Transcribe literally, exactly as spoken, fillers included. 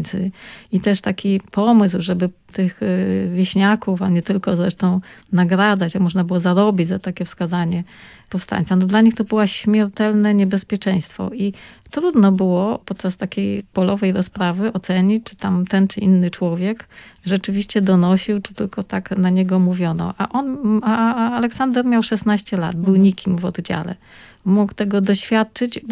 powstańcy. I też taki pomysł, żeby tych wieśniaków, a nie tylko zresztą nagradzać, jak można było zarobić za takie wskazanie powstańca. No dla nich to było śmiertelne niebezpieczeństwo i trudno było podczas takiej polowej rozprawy ocenić, czy tam ten czy inny człowiek rzeczywiście donosił, czy tylko tak na niego mówiono. A on, a Aleksander miał szesnaście lat, był nikim w oddziale. Mógł tego doświadczyć,